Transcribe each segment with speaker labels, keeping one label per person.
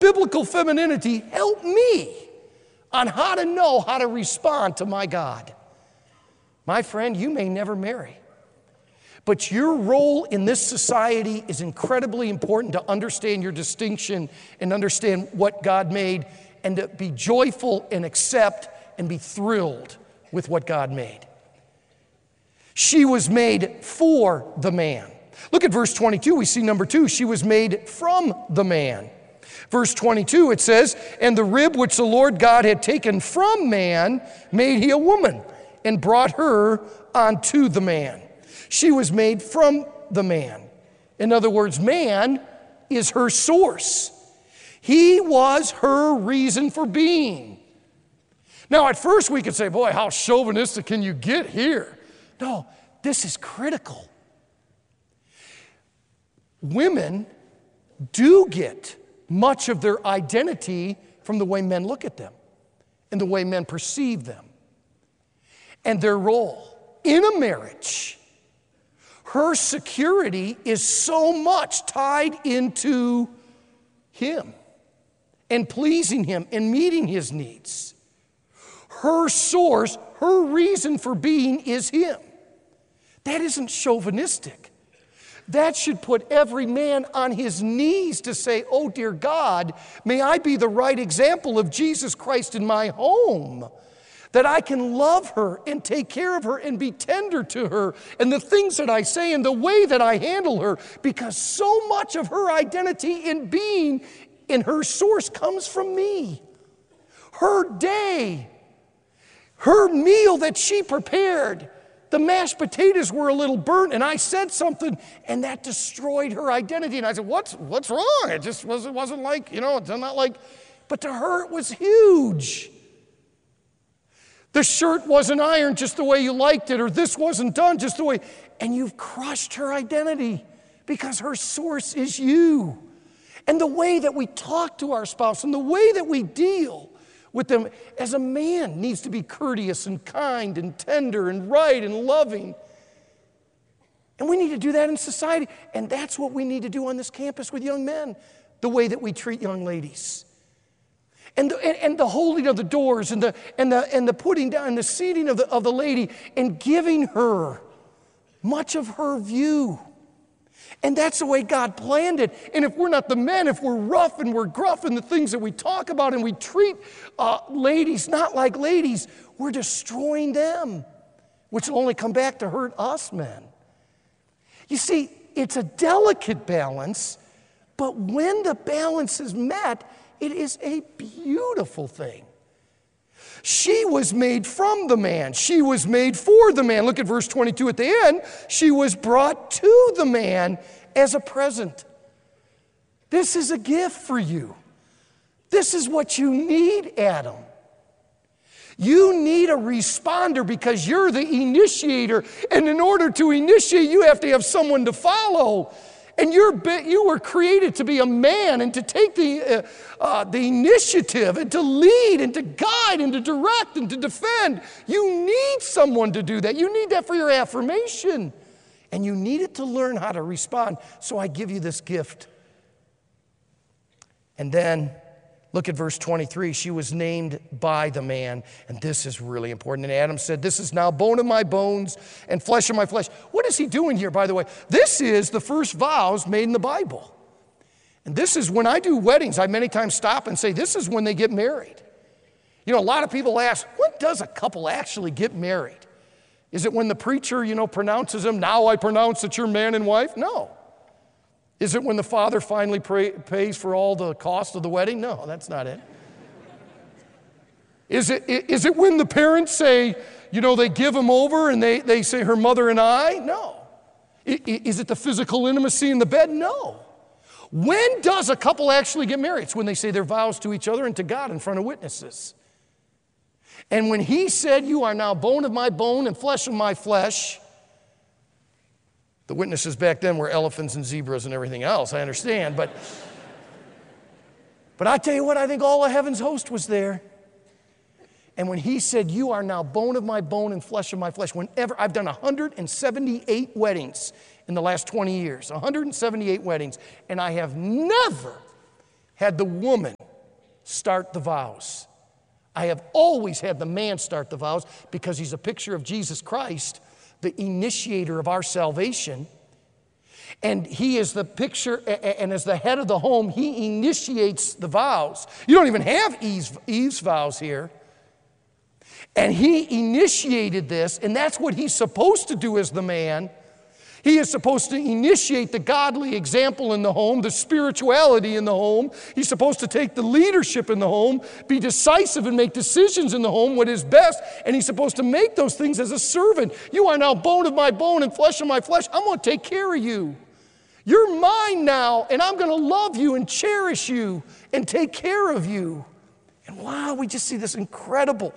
Speaker 1: biblical femininity help me on how to know how to respond to my God. My friend, you may never marry, but your role in this society is incredibly important to understand your distinction and understand what God made, and to be joyful and accept and be thrilled with what God made. She was made for the man. Look at verse 22. We see number 2. She was made from the man. Verse 22, it says, and the rib which the Lord God had taken from man made he a woman, and brought her unto the man. She was made from the man. In other words, man is her source. He was her reason for being. Now, at first we could say, boy, how chauvinistic can you get here? No, this is critical. Women do get much of their identity from the way men look at them and the way men perceive them and their role in a marriage. Her security is so much tied into him and pleasing him and meeting his needs. Her source, her reason for being is him. That isn't chauvinistic. That should put every man on his knees to say, oh dear God, may I be the right example of Jesus Christ in my home, that I can love her and take care of her and be tender to her, and the things that I say and the way that I handle her, because so much of her identity in being in her source comes from me. Her day, her meal that she prepared, the mashed potatoes were a little burnt, and I said something, and that destroyed her identity. And I said, what's wrong? It just wasn't like, it's not like, but to her it was huge. The shirt wasn't ironed just the way you liked it, or this wasn't done just the way, and you've crushed her identity because her source is you. And the way that we talk to our spouse and the way that we deal with them as a man needs to be courteous and kind and tender and right and loving. And we need to do that in society. And that's what we need to do on this campus with young men, the way that we treat young ladies. And the holding of the doors and the putting down and the seating of the lady and giving her much of her view. And that's the way God planned it. And if we're not the men, if we're rough and we're gruff in the things that we talk about and we treat ladies not like ladies, we're destroying them, which will only come back to hurt us men. You see, it's a delicate balance, but when the balance is met, it is a beautiful thing. She was made from the man. She was made for the man. Look at verse 22 at the end. She was brought to the man as a present. This is a gift for you. This is what you need, Adam. You need a responder because you're the initiator. And in order to initiate, you have to have someone to follow. And you were created to be a man and to take the initiative and to lead and to guide and to direct and to defend. You need someone to do that. You need that for your affirmation. And you need it to learn how to respond. So I give you this gift. And then look at verse 23. She was named by the man. And this is really important. And Adam said, this is now bone of my bones and flesh of my flesh. What is he doing here, by the way? This is the first vows made in the Bible. And this is when I do weddings, I many times stop and say, this is when they get married. A lot of people ask, when does a couple actually get married? Is it when the preacher, pronounces them, now I pronounce that you're man and wife? No. Is it when the father finally pays for all the cost of the wedding? No, that's not it. Is it when the parents say, they give them over and they say her mother and I? No. Is it the physical intimacy in the bed? No. When does a couple actually get married? It's when they say their vows to each other and to God in front of witnesses. And when he said, you are now bone of my bone and flesh of my flesh, the witnesses back then were elephants and zebras and everything else, I understand. But I tell you what, I think all of heaven's host was there. And when he said, you are now bone of my bone and flesh of my flesh, whenever, I've done 178 weddings in the last 20 years, 178 weddings, and I have never had the woman start the vows. I have always had the man start the vows because he's a picture of Jesus Christ, the initiator of our salvation. And he is the picture, and as the head of the home, he initiates the vows. You don't even have Eve's vows here. And he initiated this, and that's what he's supposed to do as the man. He is supposed to initiate the godly example in the home, the spirituality in the home. He's supposed to take the leadership in the home, be decisive and make decisions in the home, what is best, and he's supposed to make those things as a servant. You are now bone of my bone and flesh of my flesh. I'm going to take care of you. You're mine now, and I'm going to love you and cherish you and take care of you. And wow, we just see this incredible.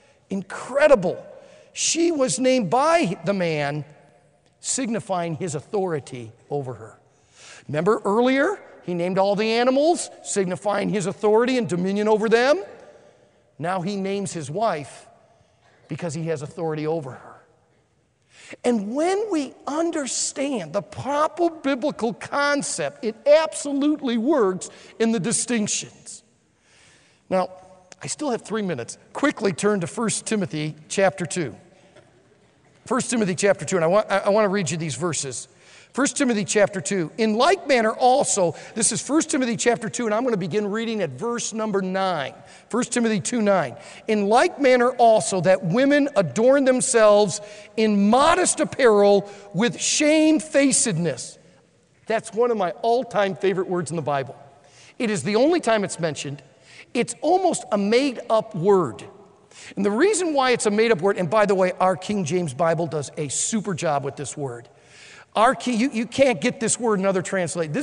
Speaker 1: She was named by the man, signifying his authority over her. Remember earlier, he named all the animals, signifying his authority and dominion over them. Now he names his wife because he has authority over her. And when we understand the proper biblical concept, it absolutely works in the distinctions. Now, I still have 3 minutes. Quickly turn to 1 Timothy chapter 2. 1 Timothy chapter 2, and I want to read you these verses. 1 Timothy chapter 2. In like manner also, this is 1 Timothy chapter 2, and I'm going to begin reading at verse number 9. 1 Timothy 2:9. In like manner also that women adorn themselves in modest apparel with shamefacedness. That's one of my all-time favorite words in the Bible. It is the only time it's mentioned. It's almost a made-up word. And the reason why it's a made-up word, and by the way, our King James Bible does a super job with this word. You can't get this word in other translations.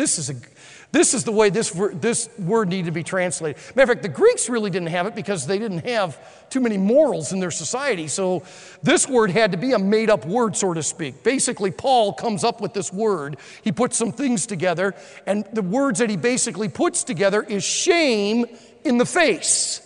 Speaker 1: This is the way this word needed to be translated. Matter of fact, the Greeks really didn't have it because they didn't have too many morals in their society. So this word had to be a made-up word, so to speak. Basically, Paul comes up with this word. He puts some things together, and the words that he basically puts together is shame in the face.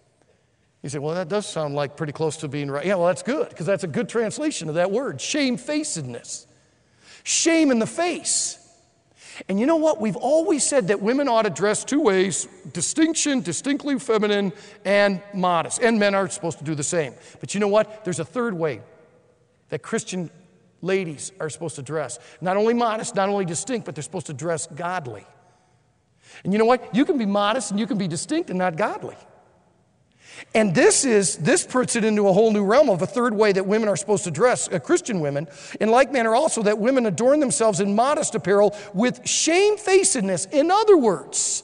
Speaker 1: You say, well, that does sound like pretty close to being right. Yeah, well, that's good, because that's a good translation of that word, shamefacedness. Shame in the face. And you know what? We've always said that women ought to dress two ways: distinction, distinctly feminine, and modest. And men are supposed to do the same. But you know what? There's a third way that Christian ladies are supposed to dress. Not only modest, not only distinct, but they're supposed to dress godly. And you know what? You can be modest and you can be distinct and not godly. And this puts it into a whole new realm of a third way that women are supposed to dress, Christian women. In like manner also that women adorn themselves in modest apparel with shamefacedness. In other words,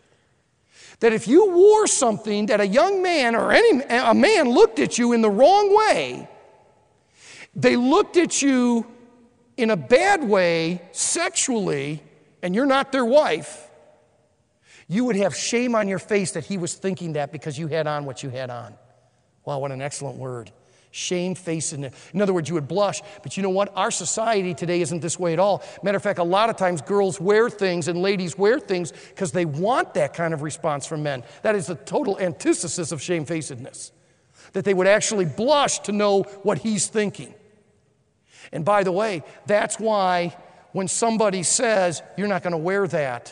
Speaker 1: that if you wore something that a young man or a man looked at you in the wrong way, they looked at you in a bad way sexually, and you're not their wife, you would have shame on your face that he was thinking that because you had on what you had on. Wow, what an excellent word. Shamefacedness. In other words, you would blush. But you know what? Our society today isn't this way at all. Matter of fact, a lot of times girls wear things and ladies wear things because they want that kind of response from men. That is the total antithesis of shamefacedness. That they would actually blush to know what he's thinking. And by the way, that's why when somebody says, you're not going to wear that,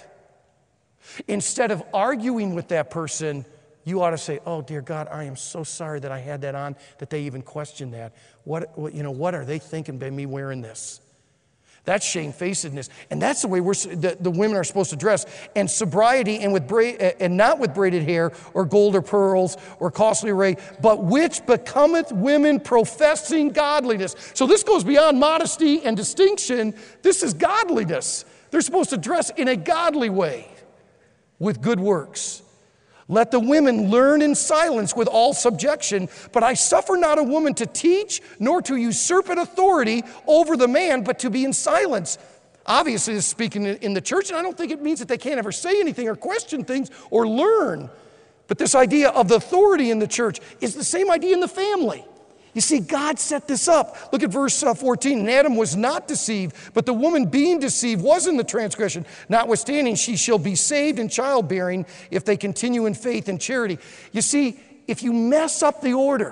Speaker 1: instead of arguing with that person, you ought to say, oh, dear God, I am so sorry that I had that on, that they even questioned that. What are they thinking by me wearing this? That's shamefacedness. And that's the way the women are supposed to dress. And sobriety and not with braided hair or gold or pearls or costly array, but which becometh women professing godliness. So this goes beyond modesty and distinction. This is godliness. They're supposed to dress in a godly way, with good works. Let the women learn in silence with all subjection, but I suffer not a woman to teach, nor to usurp an authority over the man, but to be in silence. Obviously, this is speaking in the church, and I don't think it means that they can't ever say anything or question things or learn. But this idea of the authority in the church is the same idea in the family. You see, God set this up. Look at verse 14. And Adam was not deceived, but the woman being deceived was in the transgression. Notwithstanding, she shall be saved in childbearing if they continue in faith and charity. You see, if you mess up the order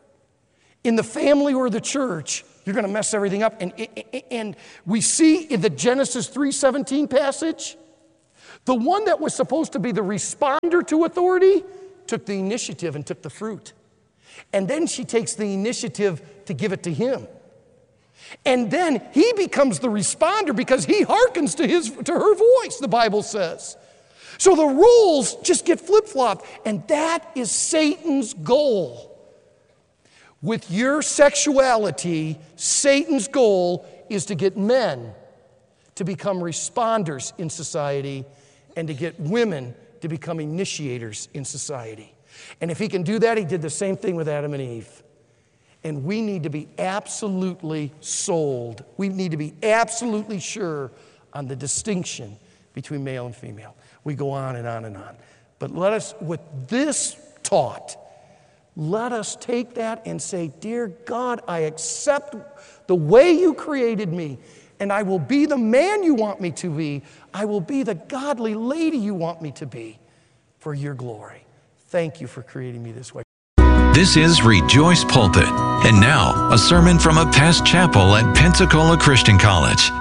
Speaker 1: in the family or the church, you're going to mess everything up. And we see in the Genesis 3:17 passage, The one that was supposed to be the responder to authority took the initiative and took the fruit. And then she takes the initiative to give it to him. And then he becomes the responder because he hearkens to her voice, the Bible says. So the roles just get flip-flopped, and that is Satan's goal. With your sexuality, Satan's goal is to get men to become responders in society and to get women to become initiators in society. And if he can do that, he did the same thing with Adam and Eve. And we need to be absolutely sold. We need to be absolutely sure on the distinction between male and female. We go on and on and on. But let us, with this taught, let us take that and say, dear God, I accept the way you created me, and I will be the man you want me to be. I will be the godly lady you want me to be for your glory. Thank you for creating me this way.
Speaker 2: This is Rejoice Pulpit. And now, a sermon from a past chapel at Pensacola Christian College.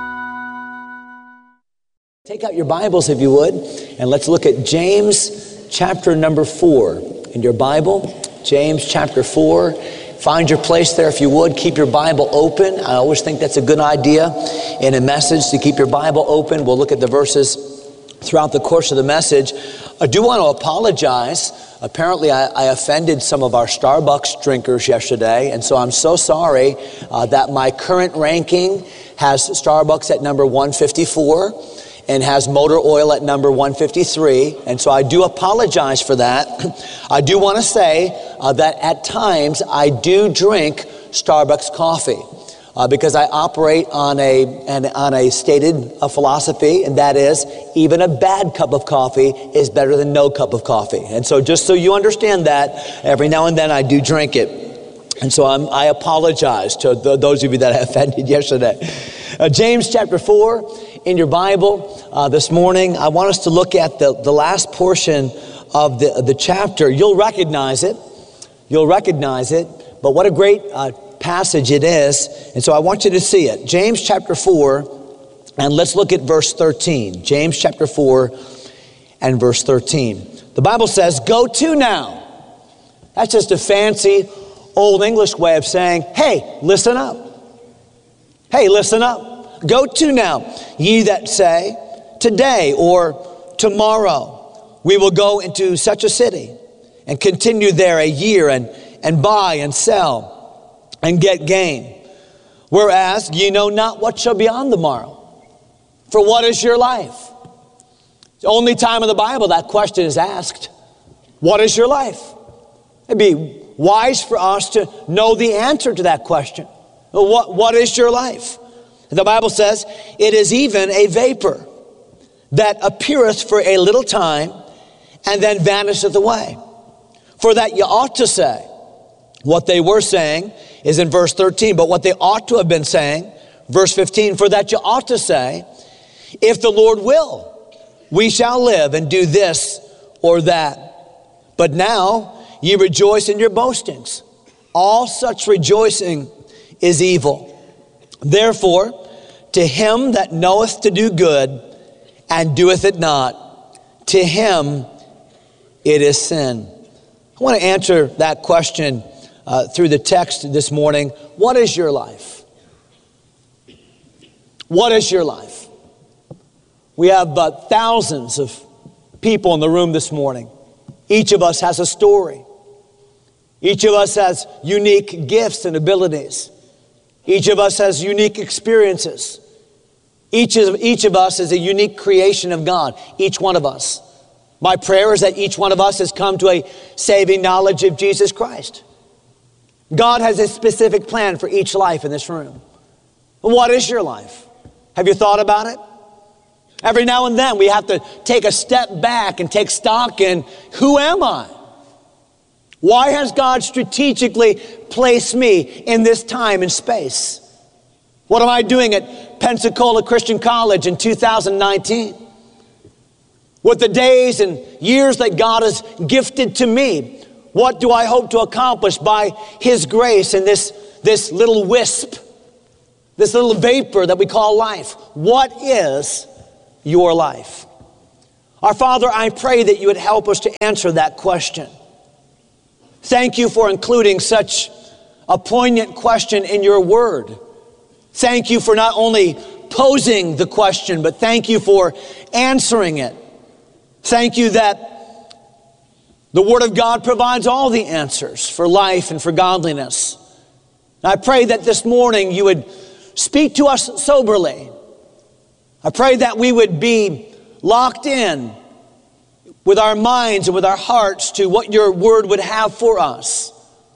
Speaker 3: Take out your Bibles, if you would, and let's look at James chapter number 4. In your Bible, James chapter 4. Find your place there, if you would. Keep your Bible open. I always think that's a good idea in a message to keep your Bible open. We'll look at the verses throughout the course of the message. I do want to apologize. Apparently, I offended some of our Starbucks drinkers yesterday, and so I'm so sorry that my current ranking has Starbucks at number 154 and has motor oil at number 153, and so I do apologize for that. I do want to say that at times I do drink Starbucks coffee because I operate on a stated philosophy, and that is even a bad cup of coffee is better than no cup of coffee. And so just so you understand that, every now and then I do drink it. And so I apologize to those of you that I offended yesterday. James chapter 4 in your Bible this morning. I want us to look at the last portion of the chapter. You'll recognize it. But what a great passage it is. And so I want you to see it. James chapter 4, and let's look at verse 13. James chapter 4 and verse 13. The Bible says, "Go to now." That's just a fancy old English way of saying, hey, listen up. Hey, listen up. Go to now, ye that say, today or tomorrow we will go into such a city and continue there a year and buy and sell and get gain. Whereas ye know not what shall be on the morrow. For what is your life? The only time in the Bible that question is asked. What is your life? It'd be wise for us to know the answer to that question. What is your life? The Bible says, it is even a vapor that appeareth for a little time and then vanisheth away. For that you ought to say, what they were saying is in verse 13, but what they ought to have been saying, verse 15, for that you ought to say, if the Lord will, we shall live and do this or that. But now ye rejoice in your boastings. All such rejoicing is evil. Therefore, to him that knoweth to do good and doeth it not, to him it is sin. I want to answer that question through the text this morning. What is your life? What is your life? We have thousands of people in the room this morning. Each of us has a story. Each of us has unique gifts and abilities. Each of us has unique experiences. Each of us is a unique creation of God. Each one of us. My prayer is that each one of us has come to a saving knowledge of Jesus Christ. God has a specific plan for each life in this room. What is your life? Have you thought about it? Every now and then we have to take a step back and take stock in, who am I? Why has God strategically placed me in this time and space? What am I doing at Pensacola Christian College in 2019? With the days and years that God has gifted to me, what do I hope to accomplish by His grace in this little wisp, this little vapor that we call life? What is your life? Our Father, I pray that you would help us to answer that question. Thank you for including such a poignant question in your word. Thank you for not only posing the question, but thank you for answering it. Thank you that the Word of God provides all the answers for life and for godliness. And I pray that this morning you would speak to us soberly. I pray that we would be locked in with our minds and with our hearts to what your Word would have for us.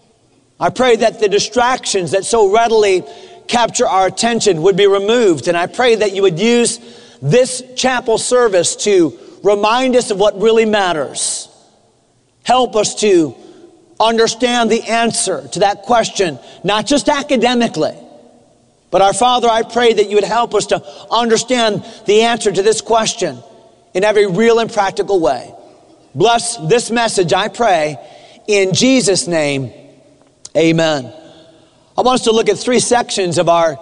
Speaker 3: I pray that the distractions that so readily capture our attention would be removed. And I pray that you would use this chapel service to remind us of what really matters. Help us to understand the answer to that question, not just academically, but our Father, I pray that you would help us to understand the answer to this question in every real and practical way. Bless this message, I pray, in Jesus' name, amen. I want us to look at three sections of our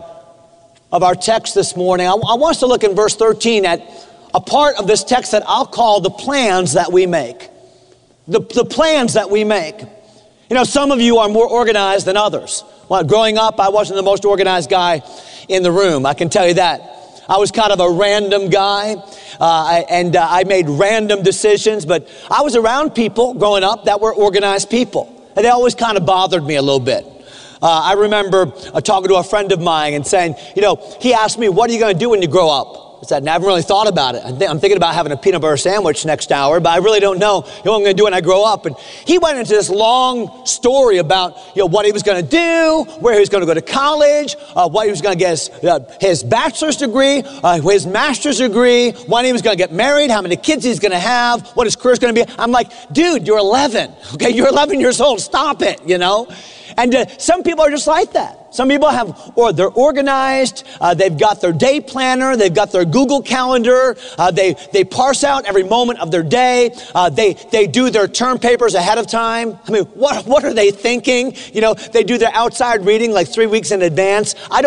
Speaker 3: text this morning. I want us to look in verse 13 at a part of this text that I'll call the plans that we make. The plans that we make. You know, some of you are more organized than others. Well, growing up, I wasn't the most organized guy in the room. I can tell you that. I was kind of a random guy, and I made random decisions, but I was around people growing up that were organized people, and they always kind of bothered me a little bit. I remember talking to a friend of mine and saying, you know, he asked me, what are you going to do when you grow up? I said, I haven't really thought about it. I'm thinking about having a peanut butter sandwich next hour, but I really don't know what I'm going to do when I grow up. And he went into this long story about, you know, what he was going to do, where he was going to go to college, what he was going to get his bachelor's degree, his master's degree, when he was going to get married, how many kids he's going to have, what his career's going to be. I'm like, dude, you're 11. Okay, you're 11 years old. Stop it, you know. And some people are just like that. Some people they're organized, they've got their day planner, they've got their Google Calendar, they parse out every moment of their day, they do their term papers ahead of time. I mean, what are they thinking? You know, they do their outside reading like 3 weeks in advance. I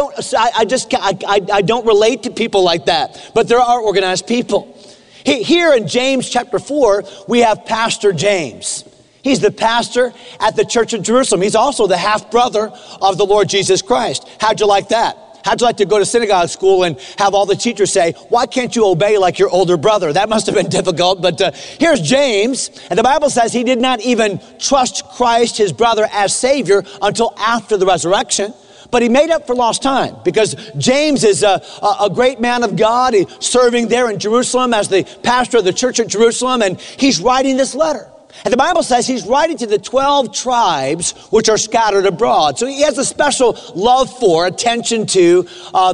Speaker 3: don't relate to people like that, but there are organized people. Here in James chapter 4, we have Pastor James. He's the pastor at the Church of Jerusalem. He's also the half-brother of the Lord Jesus Christ. How'd you like that? How'd you like to go to synagogue school and have all the teachers say, why can't you obey like your older brother? That must have been difficult, but here's James, and the Bible says he did not even trust Christ, his brother, as Savior until after the resurrection. But he made up for lost time because James is a great man of God. He's serving there in Jerusalem as the pastor of the Church at Jerusalem, and he's writing this letter. And the Bible says he's writing to the 12 tribes which are scattered abroad. So he has a special love for, attention to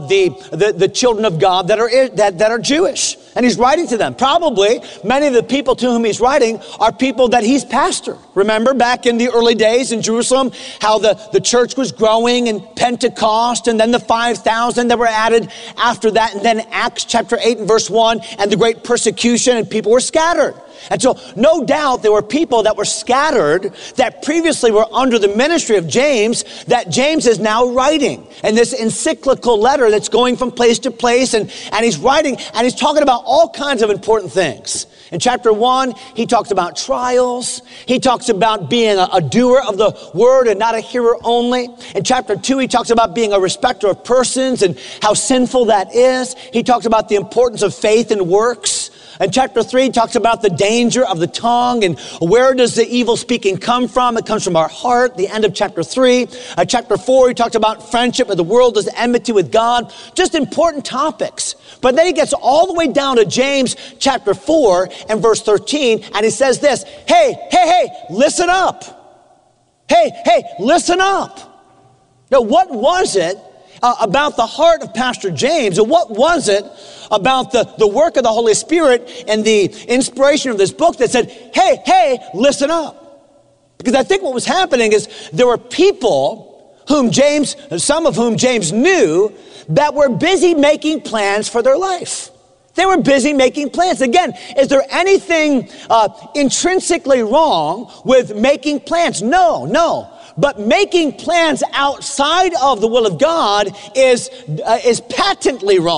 Speaker 3: the children of God that are Jewish. And he's writing to them. Probably many of the people to whom he's writing are people that he's pastored. Remember back in the early days in Jerusalem, how the church was growing in Pentecost, and then the 5,000 that were added after that, and then Acts chapter 8 and verse 1, and the great persecution, and people were scattered. And so no doubt there were people that were scattered that previously were under the ministry of James that James is now writing. And this encyclical letter that's going from place to place, and he's writing, and he's talking about all kinds of important things. In chapter 1, he talks about trials. He talks about being a doer of the word and not a hearer only. In chapter 2, he talks about being a respecter of persons and how sinful that is. He talks about the importance of faith and works. In chapter 3, he talks about the danger of the tongue and where does the evil speaking come from? It comes from our heart, the end of chapter 3. Chapter 4, he talks about friendship with the world as enmity with God. Just important topics. But then he gets all the way down to James chapter 4 and verse 13, and he says this, hey, listen up. Hey, listen up. Now, what was it about the heart of Pastor James, and what was it about the work of the Holy Spirit and the inspiration of this book that said, hey, listen up? Because I think what was happening is there were people some of whom James knew, that were busy making plans for their life. They were busy making plans. Again, is there anything intrinsically wrong with making plans? No. But making plans outside of the will of God is patently wrong.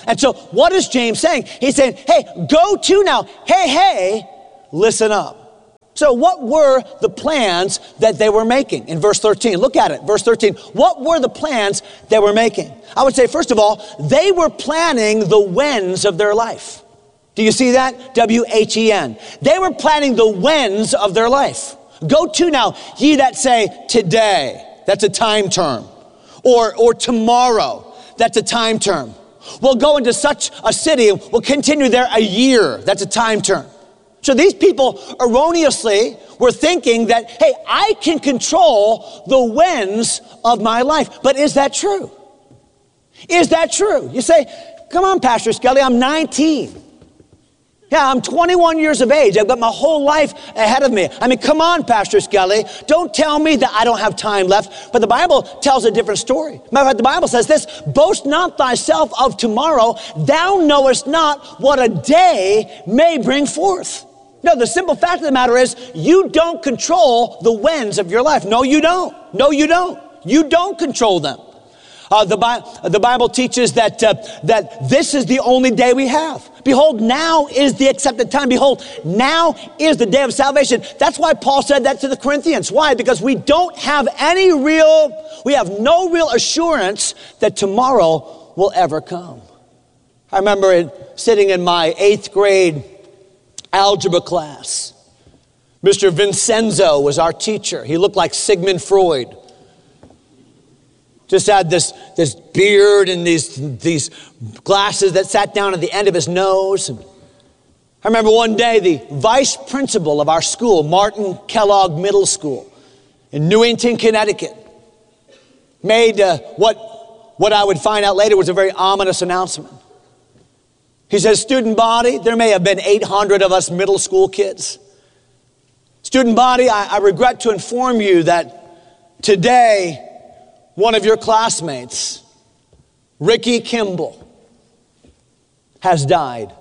Speaker 3: And so what is James saying? He's saying, hey, go to now. Hey, listen up. So what were the plans that they were making in verse 13? Look at it, verse 13. What were the plans they were making? I would say, first of all, they were planning the whens of their life. Do you see that? W-H-E-N. They were planning the whens of their life. Go to now, ye that say today. That's a time term. Or tomorrow. That's a time term. We'll go into such a city and we'll continue there a year. That's a time term. So these people erroneously were thinking that, hey, I can control the whens of my life. But is that true? Is that true? You say, come on, Pastor Skelly, I'm 19. Yeah, I'm 21 years of age. I've got my whole life ahead of me. I mean, come on, Pastor Skelly. Don't tell me that I don't have time left. But the Bible tells a different story. Matter of fact, the Bible says this, boast not thyself of tomorrow. Thou knowest not what a day may bring forth. No, the simple fact of the matter is you don't control the whens of your life. No, you don't. No, you don't. You don't control them. The Bible teaches that this is the only day we have. Behold, now is the accepted time. Behold, now is the day of salvation. That's why Paul said that to the Corinthians. Why? Because we have no real assurance that tomorrow will ever come. I remember sitting in my 8th grade algebra class. Mr. Vincenzo was our teacher. He looked like Sigmund Freud. Just had this beard and these glasses that sat down at the end of his nose. And I remember one day the vice principal of our school, Martin Kellogg Middle School in Newington, Connecticut, made what I would find out later was a very ominous announcement. He says, student body, there may have been 800 of us middle school kids. Student body, I regret to inform you that today, one of your classmates, Ricky Kimball, has died.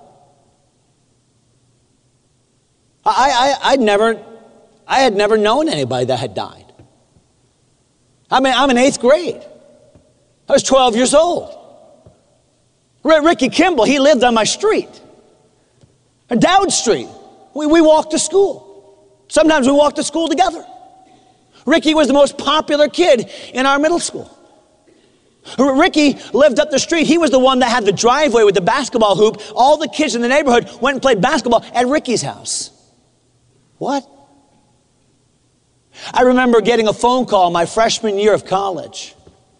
Speaker 3: I had never known anybody that had died. I mean, I'm in 8th grade. I was 12 years old. Ricky Kimball, he lived on my street, on Dowd Street. We walked to school. Sometimes we walked to school together. Ricky was the most popular kid in our middle school. Ricky lived up the street. He was the one that had the driveway with the basketball hoop. All the kids in the neighborhood went and played basketball at Ricky's house. What? I remember getting a phone call my freshman year of college.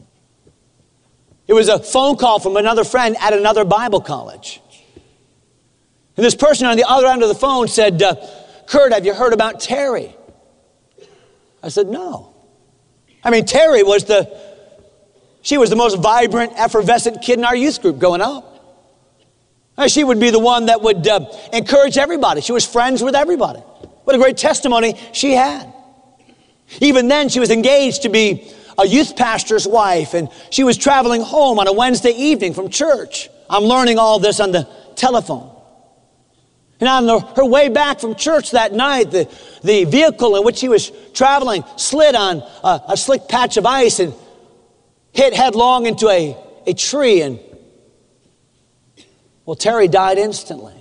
Speaker 3: It was a phone call from another friend at another Bible college. And this person on the other end of the phone said, Kurt, have you heard about Terry? I said, no. I mean, Terry was the most vibrant, effervescent kid in our youth group growing up. She would be the one that would encourage everybody. She was friends with everybody. What a great testimony she had. Even then, she was engaged to be a youth pastor's wife, and she was traveling home on a Wednesday evening from church. I'm learning all this on the telephone. And on her way back from church that night, the vehicle in which she was traveling slid on a slick patch of ice and hit headlong into a tree. And, well, Terry died instantly.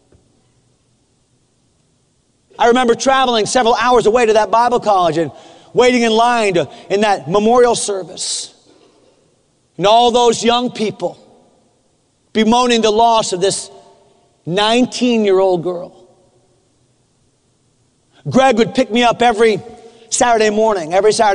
Speaker 3: I remember traveling several hours away to that Bible college and waiting in line in that memorial service. And all those young people bemoaning the loss of this 19-year-old girl. Greg would pick me up every Saturday morning.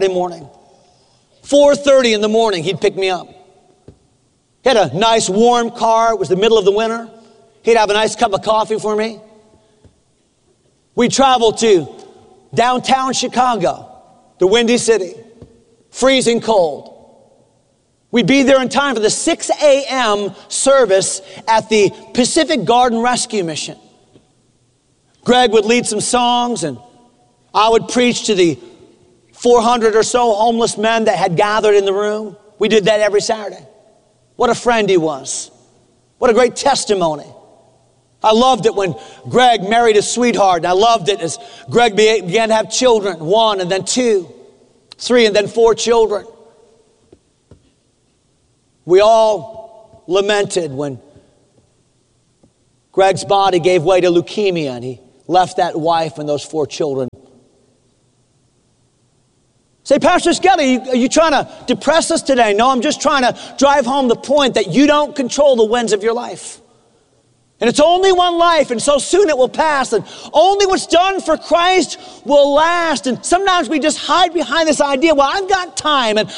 Speaker 3: 4:30 in the morning, he'd pick me up. He had a nice warm car. It was the middle of the winter. He'd have a nice cup of coffee for me. We'd travel to downtown Chicago, the Windy City, freezing cold. We'd be there in time for the 6 a.m. service at the Pacific Garden Rescue Mission. Greg would lead some songs, and I would preach to the 400 or so homeless men that had gathered in the room. We did that every Saturday. What a friend he was. What a great testimony. I loved it when Greg married his sweetheart, and I loved it as Greg began to have children, 1 and then 2, 3 and then 4 children. We all lamented when Greg's body gave way to leukemia, and he left that wife and those 4 children. Say, Pastor Skelly, are you trying to depress us today? No, I'm just trying to drive home the point that you don't control the winds of your life. And it's only one life, and so soon it will pass, and only what's done for Christ will last. And sometimes we just hide behind this idea, well, I've got time, and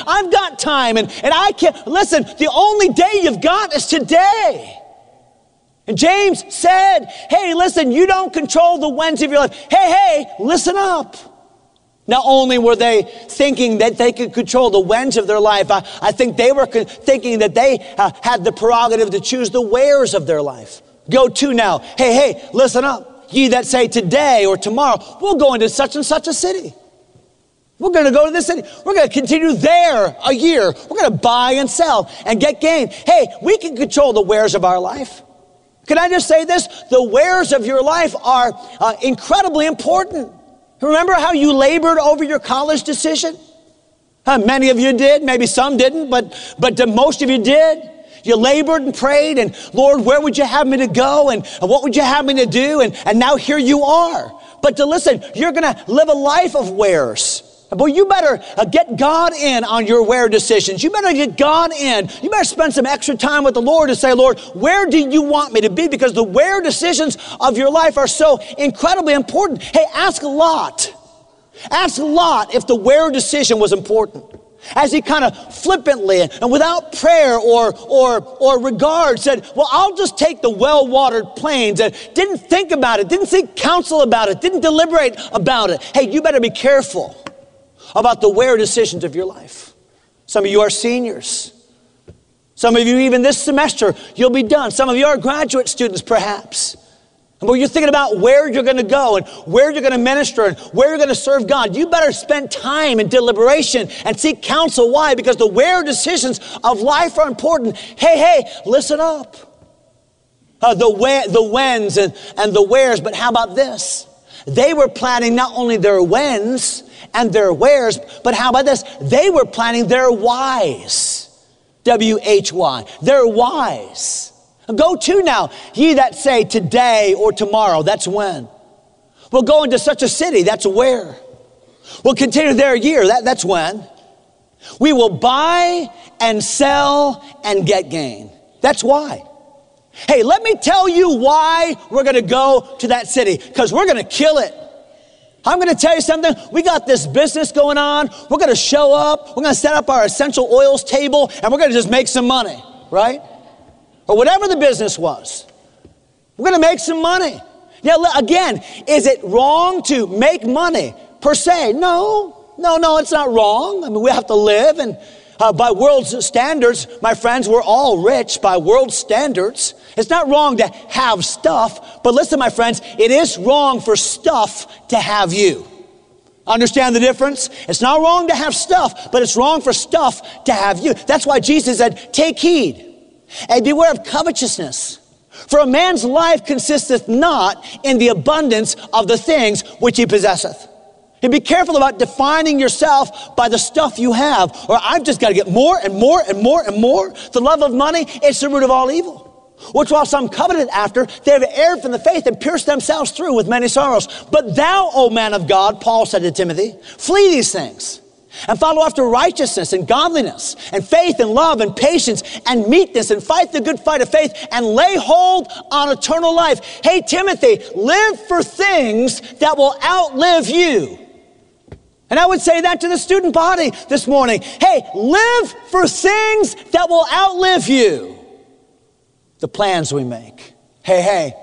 Speaker 3: I can't. Listen, the only day you've got is today. And James said, hey, listen, you don't control the winds of your life. Hey, listen up. Not only were they thinking that they could control the winds of their life, I think they were thinking that they had the prerogative to choose the wares of their life. Go to now. Hey, listen up. Ye that say today or tomorrow, we'll go into such and such a city. We're going to go to this city. We're going to continue there a year. We're going to buy and sell and get gain. Hey, we can control the wares of our life. Can I just say this? The wares of your life are incredibly important. Remember how you labored over your college decision? Many of you did, maybe some didn't, but most of you did. You labored and prayed, and Lord, where would you have me to go, and what would you have me to do? And now here you are. But to listen, you're going to live a life of wares. Boy, you better get God in on your where decisions. You better get God in. You better spend some extra time with the Lord and say, Lord, where do you want me to be? Because the where decisions of your life are so incredibly important. Hey, ask Lot. Ask Lot if the where decision was important. As he kind of flippantly and without prayer or regard said, well, I'll just take the well-watered plains, and didn't think about it, didn't seek counsel about it, didn't deliberate about it. Hey, you better be careful about the where decisions of your life. Some of you are seniors. Some of you, even this semester, you'll be done. Some of you are graduate students, perhaps. And when you're thinking about where you're going to go and where you're going to minister and where you're going to serve God, you better spend time in deliberation and seek counsel. Why? Because the where decisions of life are important. Hey, listen up. The whens and the wheres, but how about this? They were planning not only their whens and their wheres, but how about this? They were planning their whys. W-H-Y. Their whys. Go to now, ye that say today or tomorrow, that's when. We'll go into such a city, that's where. We'll continue there a year, that's when. We will buy and sell and get gain. That's why. Hey, let me tell you why we're going to go to that city, because we're going to kill it. I'm going to tell you something. We got this business going on. We're going to show up. We're going to set up our essential oils table, and we're going to just make some money, right? Or whatever the business was. We're going to make some money. Now, again, is it wrong to make money per se? No, it's not wrong. I mean, we have to live, and by world's standards, my friends, we're all rich by world standards. It's not wrong to have stuff, but listen, my friends, it is wrong for stuff to have you. Understand the difference? It's not wrong to have stuff, but it's wrong for stuff to have you. That's why Jesus said, take heed and beware of covetousness. For a man's life consisteth not in the abundance of the things which he possesseth. And be careful about defining yourself by the stuff you have. Or I've just got to get more and more and more and more. The love of money, it's the root of all evil. Which while some coveted after, they have erred from the faith and pierced themselves through with many sorrows. But thou, O man of God, Paul said to Timothy, flee these things. And follow after righteousness and godliness and faith and love and patience and meekness, and fight the good fight of faith and lay hold on eternal life. Hey, Timothy, live for things that will outlive you. And I would say that to the student body this morning. Hey, live for things that will outlive you. The plans we make. Hey,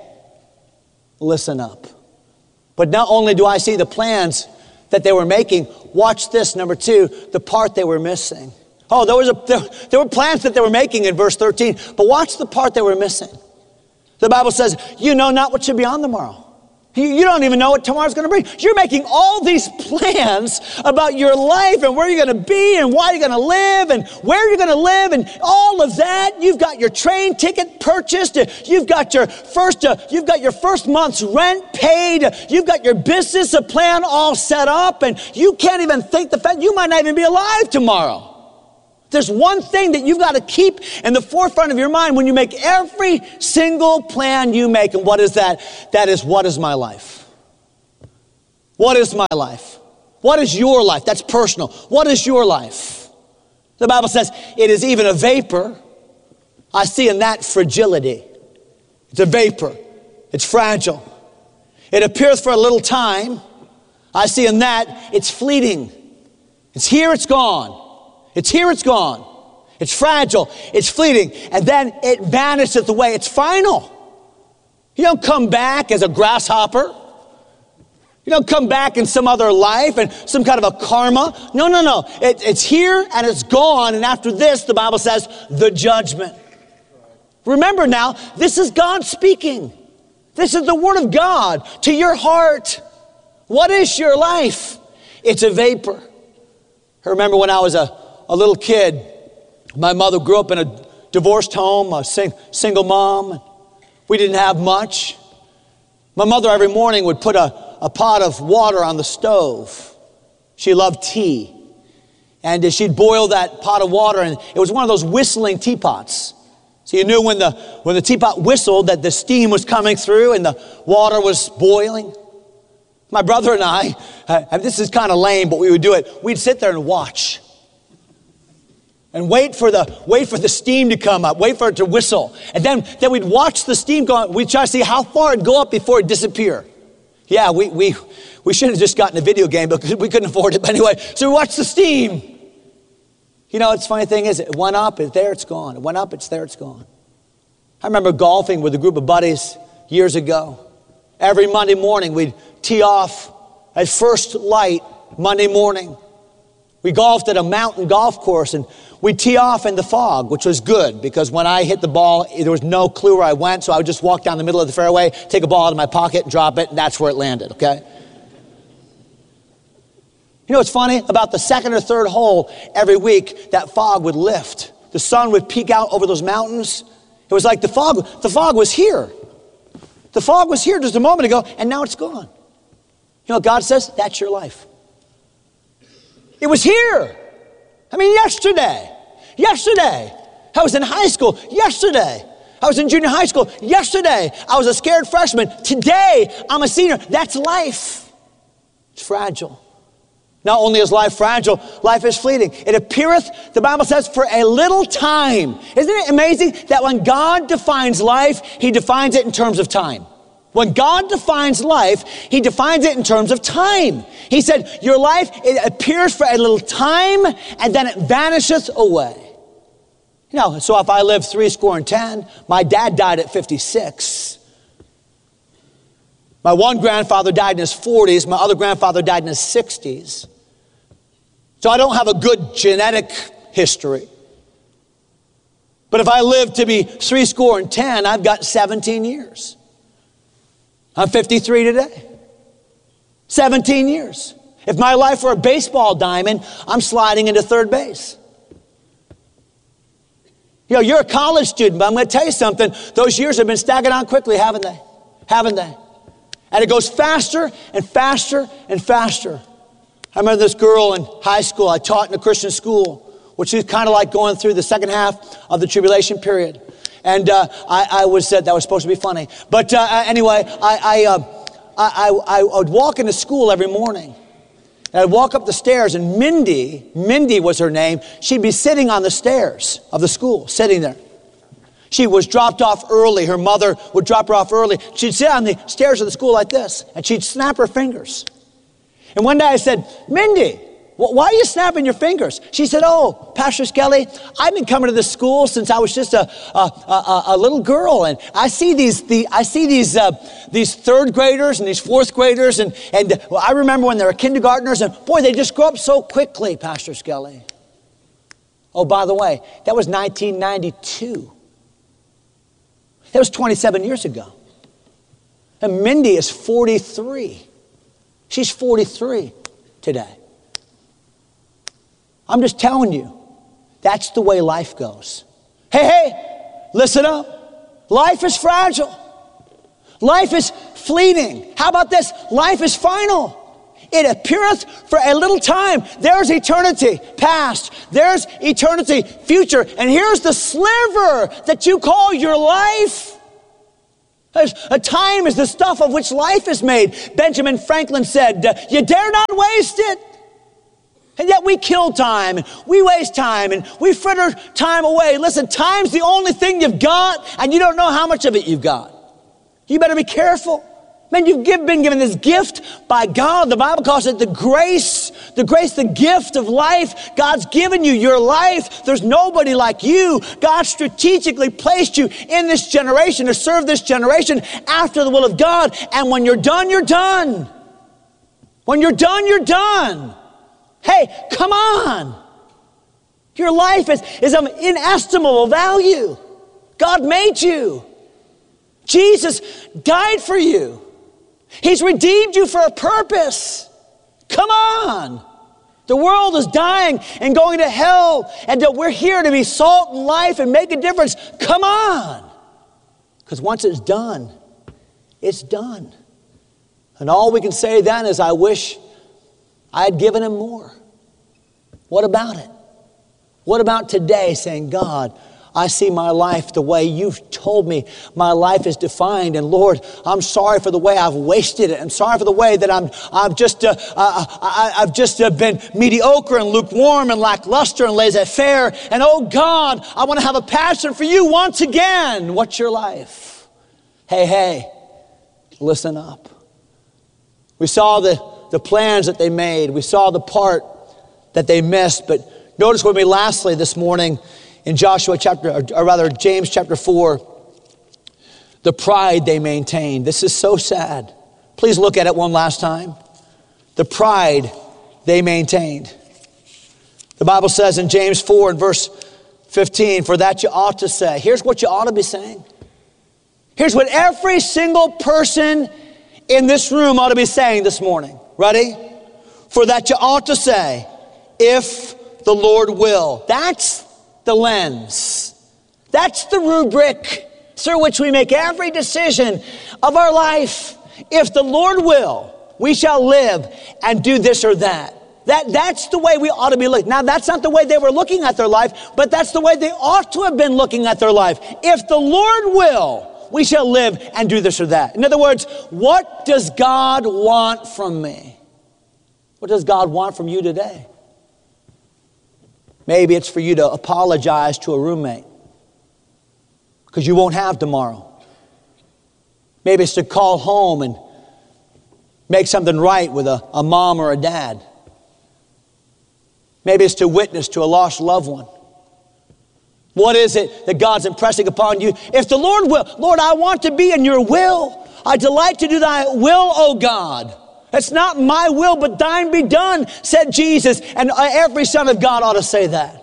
Speaker 3: listen up. But not only do I see the plans that they were making, watch this, number two, the part they were missing. Oh, there were plans that they were making in verse 13, but watch the part they were missing. The Bible says, you know not what should be on the morrow. You don't even know what tomorrow's going to bring. You're making all these plans about your life and where you're going to be and why you're going to live and where you're going to live and all of that. You've got your train ticket purchased. You've got your first month's rent paid. You've got your business plan all set up, and you can't even think the fact you might not even be alive tomorrow. There's one thing that you've got to keep in the forefront of your mind when you make every single plan you make. And what is that? That is, what is my life? What is my life? What is your life? That's personal. What is your life? The Bible says it is even a vapor. I see in that fragility. It's a vapor. It's fragile. It appears for a little time. I see in that it's fleeting. It's here, it's gone. It's here, it's gone. It's fragile, it's fleeting, and then it vanisheth away. It's final. You don't come back as a grasshopper. You don't come back in some other life and some kind of a karma. No. It's here and it's gone, and after this, the Bible says, the judgment. Remember now, this is God speaking. This is the word of God to your heart. What is your life? It's a vapor. I remember when I was a little kid, my mother grew up in a divorced home, a single mom. We didn't have much. My mother every morning would put a pot of water on the stove. She loved tea. And she'd boil that pot of water, and it was one of those whistling teapots. So you knew when the teapot whistled that the steam was coming through and the water was boiling. My brother and I, this is kind of lame, but we would do it. We'd sit there and watch. And wait for the steam to come up, wait for it to whistle. And then we'd watch the steam go up. We'd try to see how far it'd go up before it'd disappear. Yeah, we should have just gotten a video game because we couldn't afford it. But anyway, so we watched the steam. You know, it's funny thing is, it went up, it's there, it's gone. It went up, it's there, it's gone. I remember golfing with a group of buddies years ago. Every Monday morning, we'd tee off at first light Monday morning. We golfed at a mountain golf course, and we'd tee off in the fog, which was good because when I hit the ball, there was no clue where I went, so I would just walk down the middle of the fairway, take a ball out of my pocket, and drop it, and that's where it landed, okay? You know what's funny? About the second or third hole every week, that fog would lift. The sun would peek out over those mountains. It was like the fog was here. The fog was here just a moment ago, and now it's gone. You know what God says? That's your life. It was here. I mean, yesterday. I was in high school yesterday. I was in junior high school yesterday. I was a scared freshman. Today, I'm a senior. That's life. It's fragile. Not only is life fragile, life is fleeting. It appeareth, the Bible says, for a little time. Isn't it amazing that when God defines life, He defines it in terms of time? When God defines life, He defines it in terms of time. He said, your life, it appears for a little time, and then it vanisheth away. You know, so if I live 70, my dad died at 56. My one grandfather died in his 40s. My other grandfather died in his 60s. So I don't have a good genetic history. But if I live to be 70, I've got 17 years. I'm 53 today. 17 years. If my life were a baseball diamond, I'm sliding into third base. You know, you're a college student, but I'm going to tell you something. Those years have been stacking on quickly, haven't they? Haven't they? And it goes faster and faster and faster. I remember this girl in high school. I taught in a Christian school, which is kind of like going through the second half of the tribulation period. And I was that was supposed to be funny. But anyway, I would walk into school every morning. And I'd walk up the stairs, and Mindy was her name. She'd be sitting on the stairs of the school, sitting there. She was dropped off early. Her mother would drop her off early. She'd sit on the stairs of the school like this, and she'd snap her fingers. And one day I said, Mindy, why are you snapping your fingers? She said, oh, Pastor Skelly, I've been coming to this school since I was just a little girl, and I see these third graders and these fourth graders, and I remember when they were kindergartners, and boy, they just grow up so quickly, Pastor Skelly. Oh, by the way, that was 1992. That was 27 years ago. And Mindy is 43. She's 43 today. I'm just telling you, that's the way life goes. Hey, listen up. Life is fragile. Life is fleeting. How about this? Life is final. It appeareth for a little time. There's eternity past. There's eternity future. And here's the sliver that you call your life. A time is the stuff of which life is made. Benjamin Franklin said, you dare not waste it. And yet we kill time, and we waste time, and we fritter time away. Listen, time's the only thing you've got, and you don't know how much of it you've got. You better be careful. Man, you've been given this gift by God. The Bible calls it the grace, the gift of life. God's given you your life. There's nobody like you. God strategically placed you in this generation to serve this generation after the will of God. And when you're done, you're done. When you're done, you're done. Hey, come on. Your life is of inestimable value. God made you. Jesus died for you. He's redeemed you for a purpose. Come on. The world is dying and going to hell, and that we're here to be salt and life and make a difference. Come on. Because once it's done, it's done. And all we can say then is, I wish I had given him more. What about it? What about today saying, God, I see my life the way you've told me my life is defined. And Lord, I'm sorry for the way I've wasted it. I'm sorry for the way that I've just been mediocre and lukewarm and lackluster and laissez-faire. And oh God, I want to have a passion for you once again. What's your life? Hey, listen up. We saw the plans that they made. We saw the part that they missed. But notice with me lastly this morning, in James chapter 4, the pride they maintained. This is so sad. Please look at it one last time. The pride they maintained. The Bible says in James 4 and verse 15, for that you ought to say. Here's what you ought to be saying. Here's what every single person in this room ought to be saying this morning. Ready? For that you ought to say, if the Lord will. That's the lens. That's the rubric through which we make every decision of our life. If the Lord will, we shall live and do this or that. That's the way we ought to be looking. Now, that's not the way they were looking at their life, but that's the way they ought to have been looking at their life. If the Lord will, we shall live and do this or that. In other words, what does God want from me? What does God want from you today? Maybe it's for you to apologize to a roommate because you won't have tomorrow. Maybe it's to call home and make something right with a mom or a dad. Maybe it's to witness to a lost loved one. What is it that God's impressing upon you? If the Lord will, Lord, I want to be in your will. I delight to do thy will, O God. It's not my will, but thine be done, said Jesus. And every son of God ought to say that.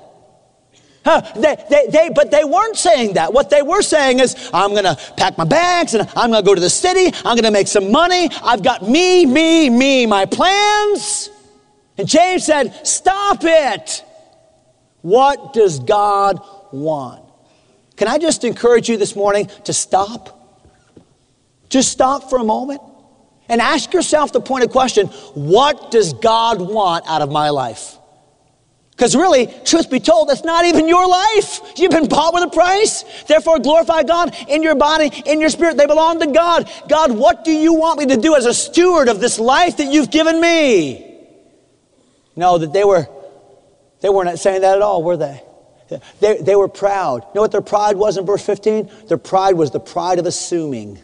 Speaker 3: But they weren't saying that. What they were saying is, I'm going to pack my bags and I'm going to go to the city. I'm going to make some money. I've got me, my plans. And James said, stop it. What does God want? Can I just encourage you this morning to stop? Just stop for a moment. And ask yourself the pointed question, what does God want out of my life? Because really, truth be told, that's not even your life. You've been bought with a price. Therefore, glorify God in your body, in your spirit. They belong to God. God, what do you want me to do as a steward of this life that you've given me? No, that they weren't saying that at all, were they? They were proud. You know what their pride was in verse 15? Their pride was the pride of assuming.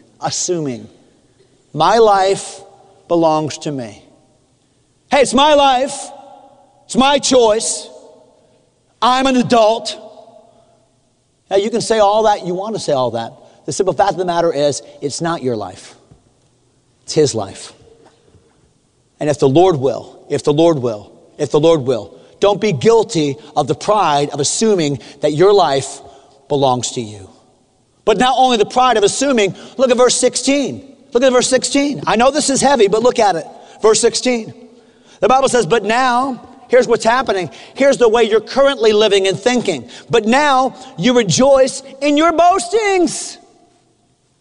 Speaker 3: My life belongs to me. Hey, it's my life. It's my choice. I'm an adult. Now, you can say all that. You want to say all that. The simple fact of the matter is, it's not your life. It's his life. And if the Lord will, don't be guilty of the pride of assuming that your life belongs to you. But not only the pride of assuming, look at verse 16. Look at verse 16. I know this is heavy, but look at it. Verse 16. The Bible says, but now, here's what's happening. Here's the way you're currently living and thinking. But now you rejoice in your boastings.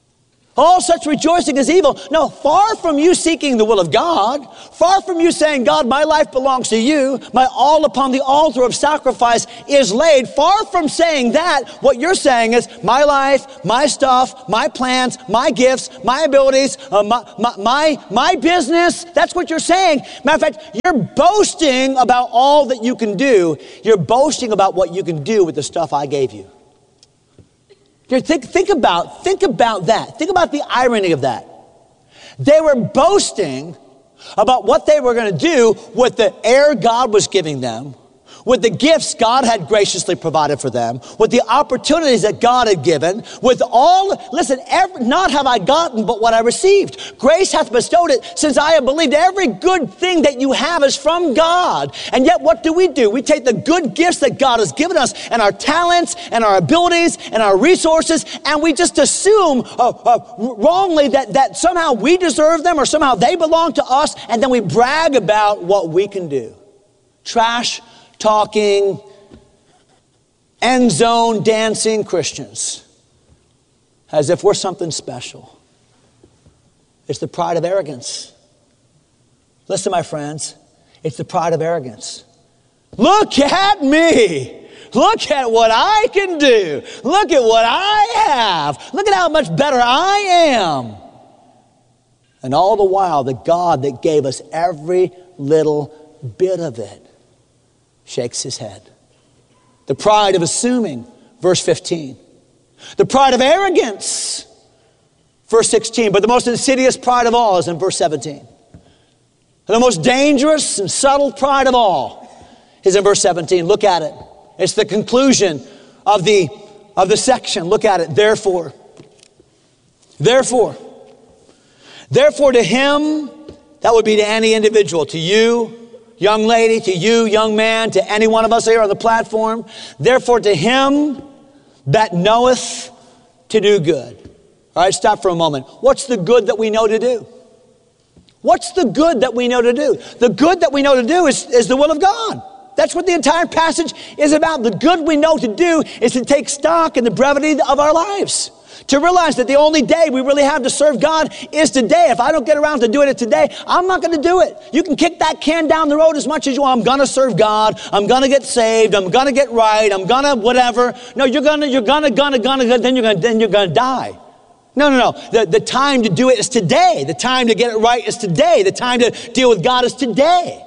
Speaker 3: All such rejoicing is evil. No, far from you seeking the will of God, far from you saying, God, my life belongs to you, my all upon the altar of sacrifice is laid, far from saying that, what you're saying is, my life, my stuff, my plans, my gifts, my abilities, my business, that's what you're saying. Matter of fact, you're boasting about all that you can do. You're boasting about what you can do with the stuff I gave you. Think about that. Think about the irony of that. They were boasting about what they were going to do with the air God was giving them, with the gifts God had graciously provided for them, with the opportunities that God had given, with all, listen, not have I gotten but what I received. Grace hath bestowed it since I have believed. Every good thing that you have is from God. And yet what do? We take the good gifts that God has given us and our talents and our abilities and our resources, and we just assume wrongly that somehow we deserve them or somehow they belong to us, and then we brag about what we can do. Trash talking, end zone dancing Christians as if we're something special. It's the pride of arrogance. Listen, my friends, it's the pride of arrogance. Look at me. Look at what I can do. Look at what I have. Look at how much better I am. And all the while, the God that gave us every little bit of it shakes his head. The pride of assuming, verse 15. The pride of arrogance, verse 16. But the most insidious pride of all is in verse 17. And the most dangerous and subtle pride of all is in verse 17. Look at it. It's the conclusion of the section. Look at it. Therefore to him, that would be to any individual, to you, young lady, to you, young man, to any one of us here on the platform. Therefore, to him that knoweth to do good. All right, stop for a moment. What's the good that we know to do? What's the good that we know to do? The good that we know to do is the will of God. That's what the entire passage is about. The good we know to do is to take stock in the brevity of our lives. To realize that the only day we really have to serve God is today. If I don't get around to doing it today, I'm not going to do it. You can kick that can down the road as much as you want. I'm going to serve God. I'm going to get saved. I'm going to get right. I'm going to whatever. No, you're going to, then you're going to die. No. The time to do it is today. The time to get it right is today. The time to deal with God is today.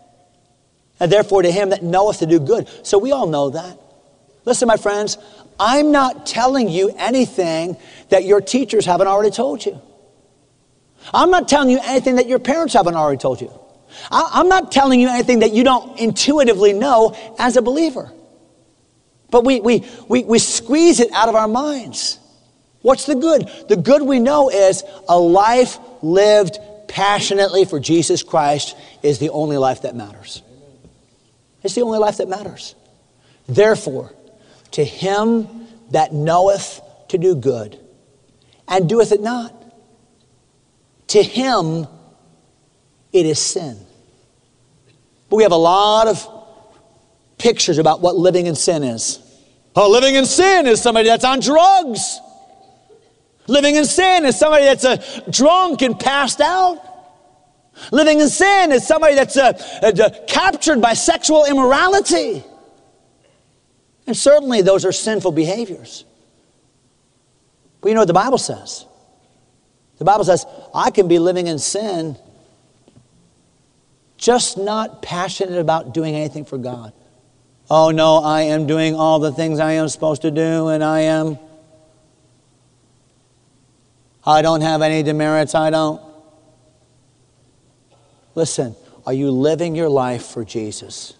Speaker 3: And therefore to him that knoweth to do good. So we all know that. Listen, my friends, I'm not telling you anything that your teachers haven't already told you. I'm not telling you anything that your parents haven't already told you. I'm not telling you anything that you don't intuitively know as a believer. But we squeeze it out of our minds. What's the good? The good we know is a life lived passionately for Jesus Christ is the only life that matters. It's the only life that matters. Therefore, to him that knoweth to do good, and doeth it not, to him it is sin. But we have a lot of pictures about what living in sin is. Oh, living in sin is somebody that's on drugs. Living in sin is somebody that's drunk and passed out. Living in sin is somebody that's captured by sexual immorality. And certainly those are sinful behaviors. But you know what the Bible says? The Bible says, I can be living in sin, just not passionate about doing anything for God. Oh no, I am doing all the things I am supposed to do, and I don't have any demerits, I don't. Listen, are you living your life for Jesus?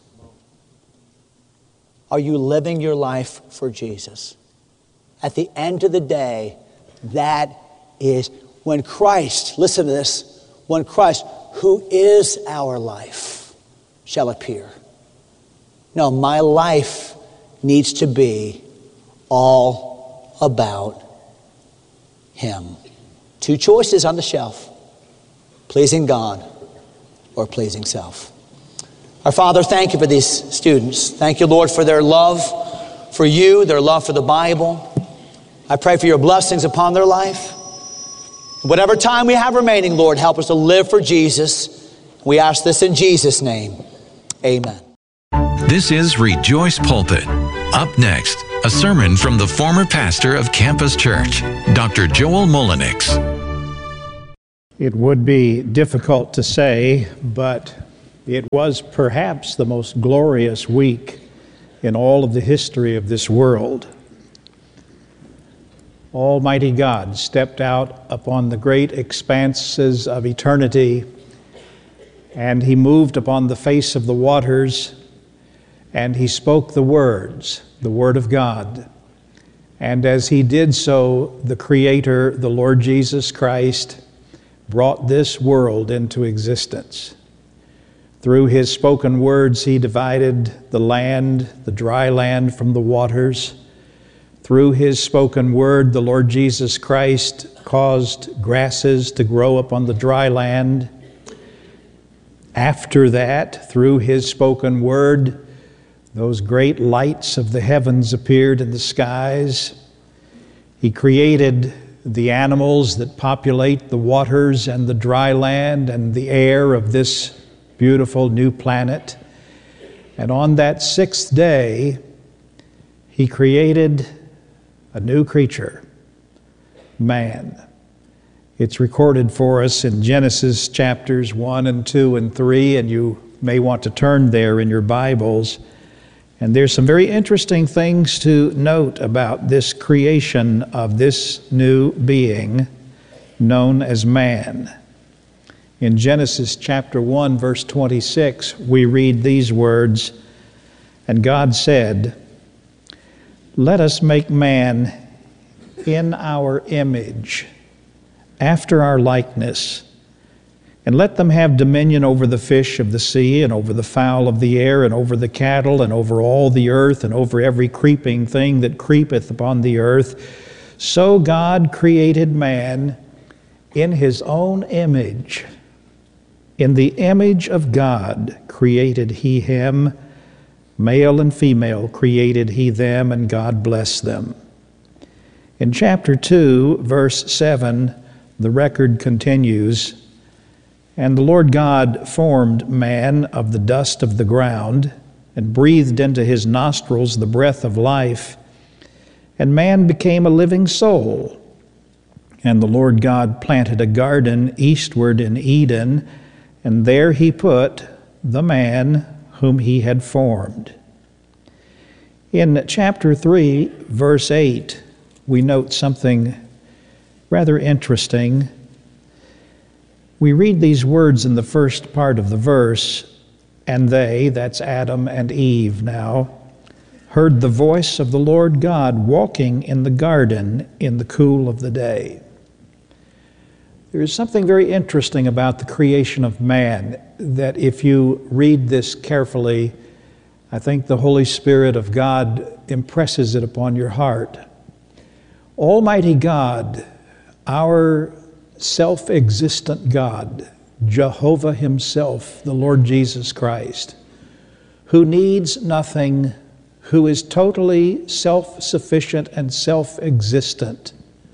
Speaker 3: Are you living your life for Jesus? At the end of the day, that is when Christ, listen to this, when Christ, who is our life, shall appear. No, my life needs to be all about him. Two choices on the shelf: pleasing God or pleasing self. Our Father, thank you for these students. Thank you, Lord, for their love for you, their love for the Bible. I pray for your blessings upon their life. Whatever time we have remaining, Lord, help us to live for Jesus. We ask this in Jesus' name. Amen.
Speaker 2: This is Rejoice Pulpit. Up next, a sermon from the former pastor of Campus Church, Dr. Joel Mullenix.
Speaker 4: It would be difficult to say, but it was perhaps the most glorious week in all of the history of this world. Almighty God stepped out upon the great expanses of eternity, and He moved upon the face of the waters, and He spoke the words, the Word of God. And as He did so, the Creator, the Lord Jesus Christ, brought this world into existence. Through His spoken words, He divided the land, the dry land, from the waters. Through His spoken word, the Lord Jesus Christ caused grasses to grow upon the dry land. After that, through His spoken word, those great lights of the heavens appeared in the skies. He created the animals that populate the waters and the dry land and the air of this beautiful new planet. And on that sixth day, He created a new creature, man. It's recorded for us in Genesis chapters 1 and 2 and 3, and you may want to turn there in your Bibles. And there's some very interesting things to note about this creation of this new being known as man. In Genesis chapter 1, verse 26, we read these words, "And God said, let us make man in our image, after our likeness, and let them have dominion over the fish of the sea, and over the fowl of the air, and over the cattle, and over all the earth, and over every creeping thing that creepeth upon the earth. So God created man in His own image. In the image of God created He him, male and female created He them, and God blessed them." In chapter 2, verse 7, the record continues, "And the Lord God formed man of the dust of the ground, and breathed into his nostrils the breath of life, and man became a living soul. And the Lord God planted a garden eastward in Eden, and there He put the man whom He had formed." In chapter 3, verse 8, we note something rather interesting. We read these words in the first part of the verse, "And they," that's Adam and Eve now, "heard the voice of the Lord God walking in the garden in the cool of the day." There is something very interesting about the creation of man that if you read this carefully, I think the Holy Spirit of God impresses it upon your heart. Almighty God, our self-existent God, Jehovah Himself, the Lord Jesus Christ, who needs nothing, who is totally self-sufficient and self-existent,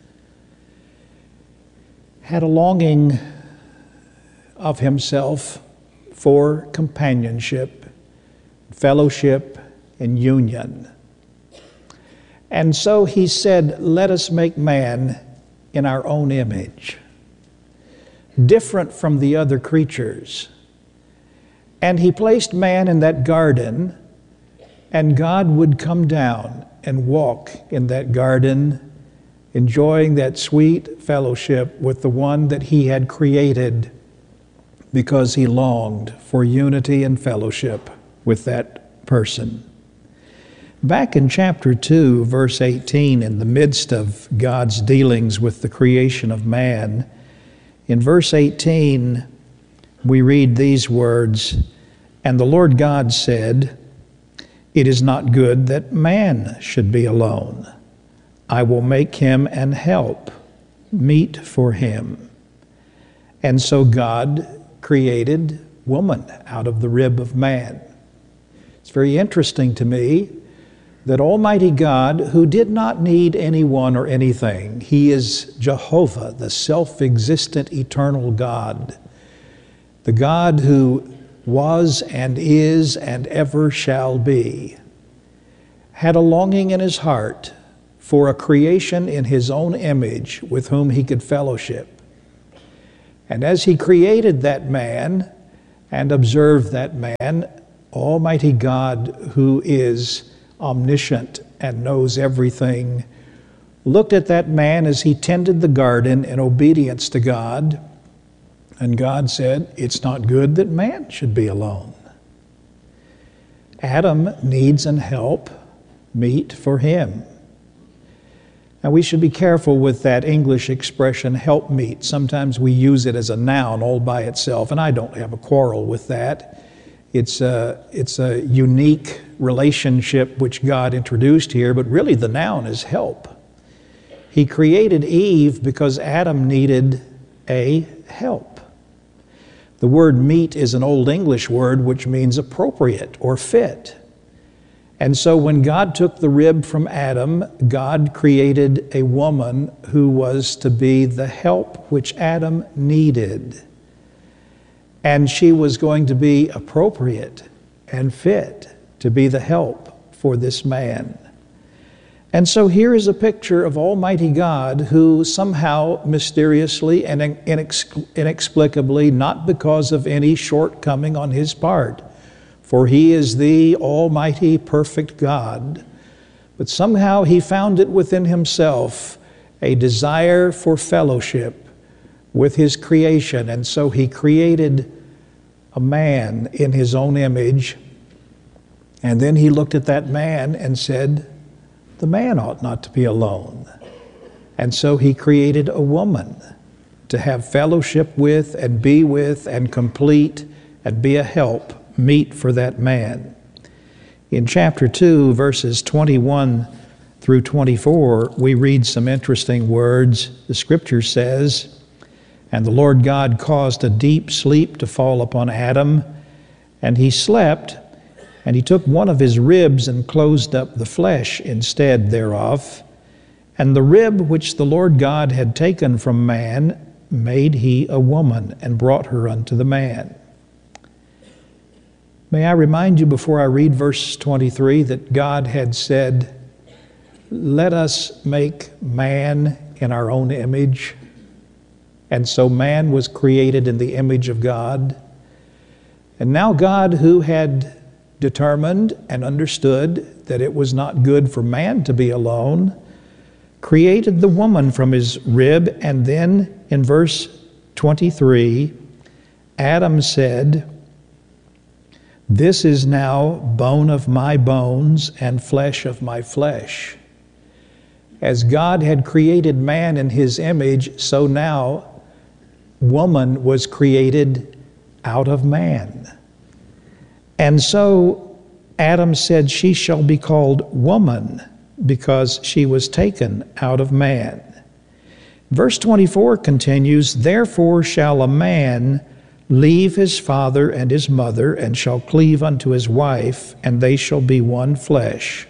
Speaker 4: had a longing of Himself for companionship, fellowship, and union. And so He said, let us make man in our own image, different from the other creatures. And He placed man in that garden, and God would come down and walk in that garden, enjoying that sweet fellowship with the one that He had created, because He longed for unity and fellowship with that person. Back in chapter 2, verse 18, in the midst of God's dealings with the creation of man, in verse 18, we read these words, "And the Lord God said, it is not good that man should be alone. I will make him an help, meet for him." And so God created woman out of the rib of man. It's very interesting to me that Almighty God, who did not need anyone or anything, He is Jehovah, the self-existent eternal God, the God who was and is and ever shall be, had a longing in His heart for a creation in His own image with whom He could fellowship. And as He created that man and observed that man, Almighty God, who is omniscient and knows everything, looked at that man as he tended the garden in obedience to God, and God said, "It's not good that man should be alone." Adam needs an help meet for him. Now we should be careful with that English expression, help meet. Sometimes we use it as a noun all by itself, and I don't have a quarrel with that. It's a unique relationship which God introduced here, but really the noun is help. He created Eve because Adam needed a help. The word meet is an Old English word which means appropriate or fit. And so when God took the rib from Adam, God created a woman who was to be the help which Adam needed. And she was going to be appropriate and fit to be the help for this man. And so here is a picture of Almighty God who somehow mysteriously and inexplicably, not because of any shortcoming on His part, for He is the Almighty perfect God, but somehow He found it within Himself a desire for fellowship with His creation, and so He created a man in His own image, and then He looked at that man and said, the man ought not to be alone. And so He created a woman to have fellowship with and complete and be a help meet for that man. In chapter 2, verses 21 through 24, we read some interesting words. The Scripture says, "And the Lord God caused a deep sleep to fall upon Adam, and he slept, and he took one of his ribs and closed up the flesh instead thereof. And the rib which the Lord God had taken from man made He a woman, and brought her unto the man." May I remind you before I read verse 23 that God had said, "Let us make man in our own image." And so man was created in the image of God. And now God, who had determined and understood that it was not good for man to be alone, created the woman from his rib. And then in verse 23, Adam said, "This is now bone of my bones and flesh of my flesh." As God had created man in His image, so now woman was created out of man. And so Adam said, "She shall be called woman, because she was taken out of man." Verse 24 continues, "Therefore shall a man leave his father and his mother, and shall cleave unto his wife, and they shall be one flesh."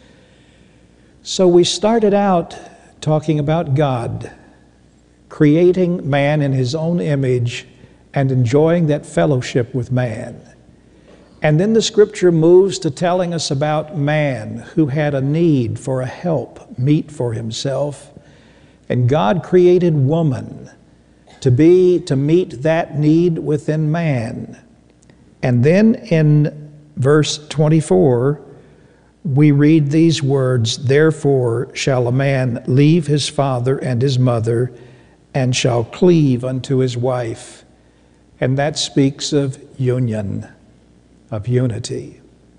Speaker 4: So we started out talking about God creating man in His own image and enjoying that fellowship with man. And then the Scripture moves to telling us about man who had a need for a help meet for himself. And God created woman to meet that need within man. And then in verse 24, we read these words, "Therefore shall a man leave his father and his mother, and shall cleave unto his wife." And that speaks of union, of unity.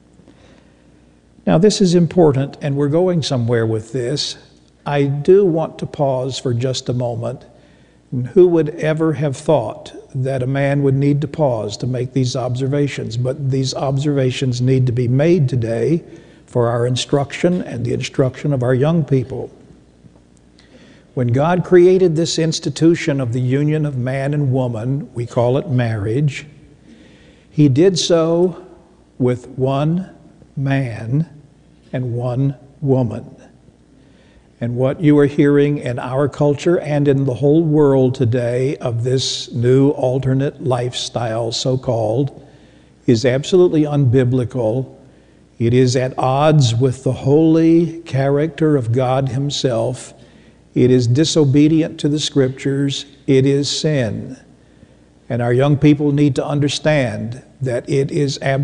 Speaker 4: Now this is important, and we're going somewhere with this. I do want to pause for just a moment. Who would ever have thought that a man would need to pause to make these observations? But these observations need to be made today for our instruction and the instruction of our young people. When God created this institution of the union of man and woman, we call it marriage, He did so with one man and one woman. And what you are hearing in our culture and in the whole world today of this new alternate lifestyle, so-called, is absolutely unbiblical. It is at odds with the holy character of God Himself. It is disobedient to the Scriptures. It is sin. And our young people need to understand that it is absolutely